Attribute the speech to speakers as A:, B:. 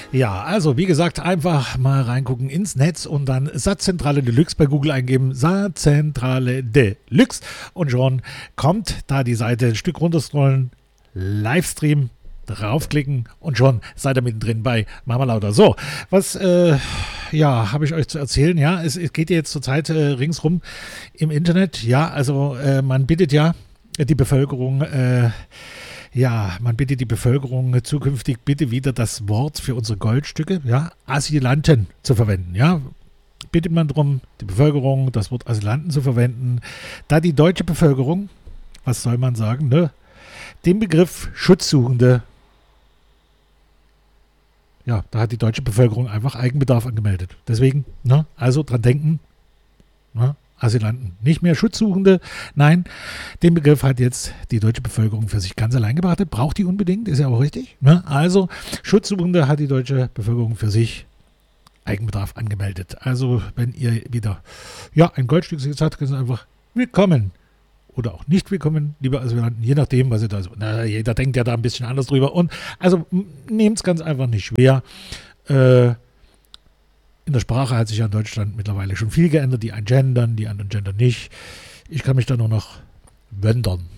A: Ja, also wie gesagt, einfach mal reingucken ins Netz und dann Satzzentrale Deluxe bei Google eingeben, Satzzentrale Deluxe und schon kommt da die Seite, ein Stück runterscrollen, Livestream, draufklicken und schon seid ihr mittendrin bei Mama Lauter. So, was habe ich euch zu erzählen? Ja, es geht ja jetzt zurzeit ringsrum im Internet. Ja, also man bittet ja die Bevölkerung, man bittet die Bevölkerung zukünftig bitte wieder das Wort für unsere Goldstücke, ja, Asylanten zu verwenden, ja. Bittet man darum, die Bevölkerung das Wort Asylanten zu verwenden, da die deutsche Bevölkerung, was soll man sagen, ne, den Begriff Schutzsuchende, ja, da hat die deutsche Bevölkerung einfach Eigenbedarf angemeldet. Deswegen, ne, also dran denken, ne, Asylanten, nicht mehr Schutzsuchende. Nein, den Begriff hat jetzt die deutsche Bevölkerung für sich ganz allein gebracht. Braucht die unbedingt, ist ja auch richtig. Ne? Also Schutzsuchende hat die deutsche Bevölkerung für sich Eigenbedarf angemeldet. Also wenn ihr wieder ein Goldstück sagt, könnt ihr einfach willkommen oder auch nicht willkommen, liebe Asylanten, je nachdem, was ihr da so. Jeder denkt ja da ein bisschen anders drüber. Und also nehmt es ganz einfach nicht schwer. In der Sprache hat sich ja in Deutschland mittlerweile schon viel geändert. Die einen gendern, die anderen gendern nicht. Ich kann mich da nur noch wundern.